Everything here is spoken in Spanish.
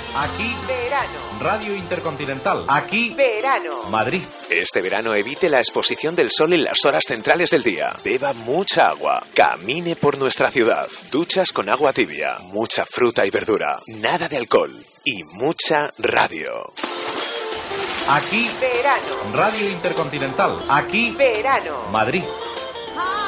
Aquí verano. Radio Intercontinental. Aquí Verano. Madrid. Este verano evite la exposición del sol en las horas centrales del día. Beba mucha agua. Camine por nuestra ciudad. Duchas con agua tibia. Mucha fruta y verdura. Nada de alcohol. Y mucha radio. Aquí Verano. Radio Intercontinental. Aquí Verano. Madrid.